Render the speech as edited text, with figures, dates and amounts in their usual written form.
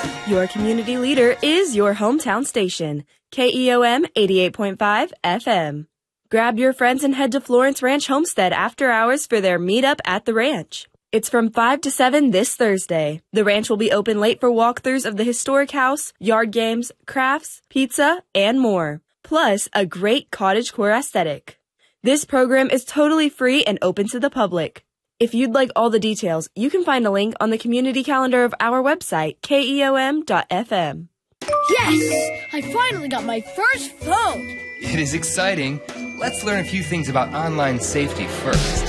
Your community leader is your hometown station, KEOM 88.5 FM. Grab your friends and head to Florence Ranch Homestead after hours for their meetup at the ranch. It's from 5 to 7 this Thursday. The ranch will be open late for walkthroughs of the historic house, yard games, crafts, pizza, and more. Plus, a great cottagecore aesthetic. This program is totally free and open to the public. If you'd like all the details, you can find a link on the community calendar of our website, keom.fm. Yes! I finally got my first phone! It is exciting. Let's learn a few things about online safety first.